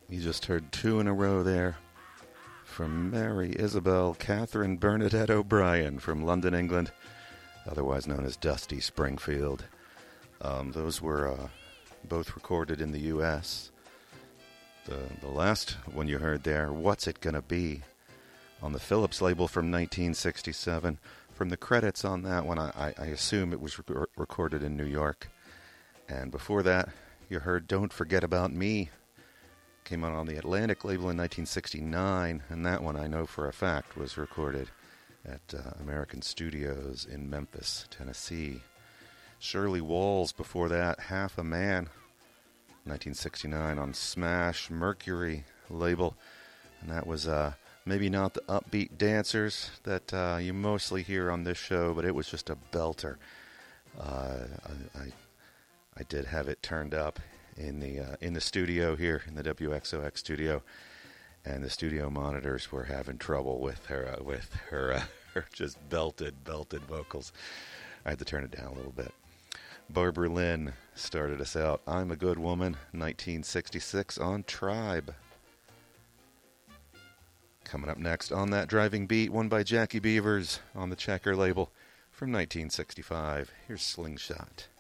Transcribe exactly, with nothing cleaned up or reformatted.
You just heard two in a row there from Mary Isabel Catherine Bernadette O'Brien from London, England, otherwise known as Dusty Springfield. Um, those were uh, both recorded in the U S The, the last one you heard there, What's It Gonna Be, on the Philips label from nineteen sixty-seven. From the credits on that one, I, I assume it was rec- recorded in New York. And before that, you heard Don't Forget About Me. Came out on the Atlantic label in nineteen sixty-nine, and that one I know for a fact was recorded at uh, American Studios in Memphis, Tennessee. Shirley Walls before that, Half a Man, nineteen sixty-nine on Smash Mercury label, and that was uh, maybe not the upbeat dancers that uh, you mostly hear on this show, but it was just a belter. Uh, I, I I did have it turned up in the uh, in the studio here in the W X O X studio, and the studio monitors were having trouble with her uh, with her, uh, her just belted belted vocals. I had to turn it down a little bit. Barbara Lynn started us out. I'm a Good Woman, nineteen sixty-six on Tribe. Coming up next on that driving beat, one by Jackie Beavers on the Checker label from nineteen sixty-five. Here's Slingshot.